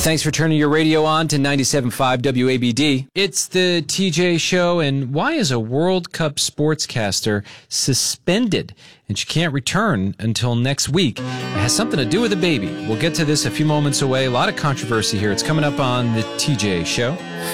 Thanks for turning your radio on to 97.5 WABD. It's the TJ Show, and why is a World Cup sportscaster suspended and she can't return until next week? It has something to do with a baby. We'll get to this a few moments away. A lot of controversy here. It's coming up on the TJ Show.